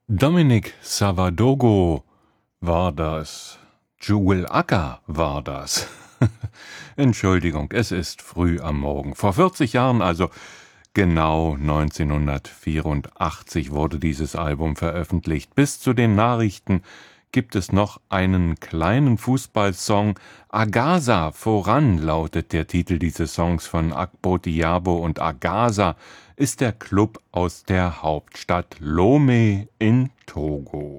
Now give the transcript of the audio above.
Dominic Savadogo war das. Jewel Acker war das. Entschuldigung, es ist früh am Morgen. Vor 40 Jahren, also genau 1984, wurde dieses Album veröffentlicht. Bis zu den Nachrichten gibt es noch einen kleinen Fußballsong. Agasa voran lautet der Titel dieses Songs von Akpo Diabo, und Agasa ist der Club aus der Hauptstadt Lomé in Togo.